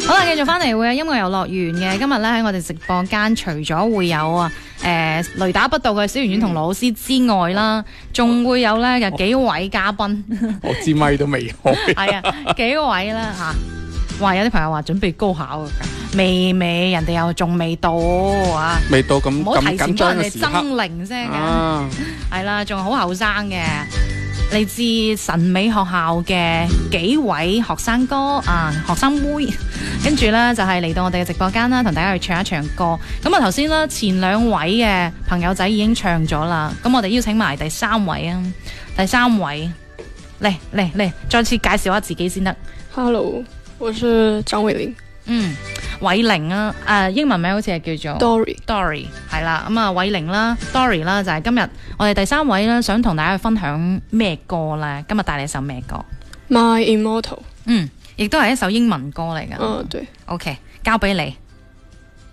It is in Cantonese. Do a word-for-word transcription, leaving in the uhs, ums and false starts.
好啦，繼續翻嚟會有音樂遊樂園嘅。今日咧喺我哋直播間，除咗會有啊誒、呃、雷打不到嘅小圓圓同老師之外啦，仲會有咧有幾位嘉賓。 我支咪都未開。 係啊，幾位啦吓。哇！有啲朋友話準備高考㗎，未未人哋又仲未到啊， 未到咁唔好提前咁緊張幫人哋增嘅時刻。 齡先嘅。 啊， 係啦，仲好後生嘅，嚟自神美學校嘅幾位學生哥啊，學生妹，跟住呢，就係、是、嚟到我哋嘅直播間啦，同大家去唱一唱歌。咁啊頭先啦，前兩位嘅朋友仔已經唱咗啦，咁我哋邀請埋第三位啊，第三位嚟嚟嚟，再次介紹下自己先得。 Hello，我是張偉玲。 嗯，偉玲啊，誒、呃、英文名好似係叫做 Dory Dory 係啦，咁啊偉玲啦 Dory 啦，就係今日我哋第三位啦，想同大家去分享咩歌咧？今日帶嚟一首咩歌？ My Immortal。 嗯，亦都係一首英文歌嚟噶。 嗯，對。 OK，交俾你。